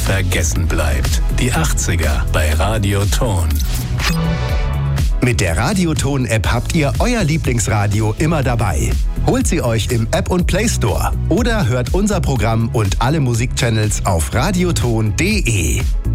vergessen bleibt. Die 80er bei Radioton. Mit der Radioton-App habt ihr euer Lieblingsradio immer dabei. Holt sie euch im App- und Play Store oder hört unser Programm und alle Musikchannels auf radioton.de.